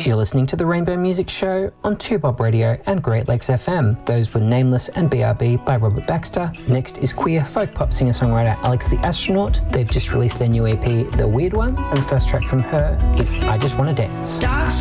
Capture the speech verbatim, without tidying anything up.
You're listening to the Rainbow Music Show on two Bob Radio and Great Lakes F M. Those were Nameless and B R B by Robert Baxter. Next is queer folk pop singer-songwriter Alex the Astronaut. They've just released their new E P, The Weird One, and the first track from her is I Just Wanna Dance. Dark